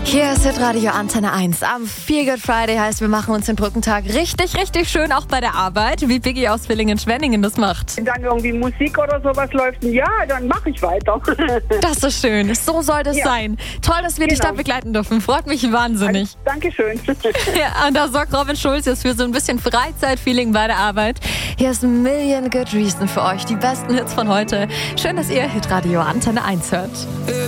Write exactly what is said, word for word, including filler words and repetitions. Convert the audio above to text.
Hier ist Hitradio Antenne eins. Am Feel Good Friday heißt, wir machen uns den Brückentag richtig, richtig schön, auch bei der Arbeit, wie Biggie aus Villingen-Schwenningen das macht. Wenn dann irgendwie Musik oder sowas läuft, ja, dann mache ich weiter. Das ist schön. So soll das ja. sein. Toll, dass wir dich Genau. da begleiten dürfen. Freut mich wahnsinnig. Also, Dankeschön. Ja, und da sorgt Robin Schulz jetzt für so ein bisschen Freizeitfeeling bei der Arbeit. Hier ist Million Good Reason für euch. Die besten Hits von heute. Schön, dass ihr Hitradio Antenne eins hört.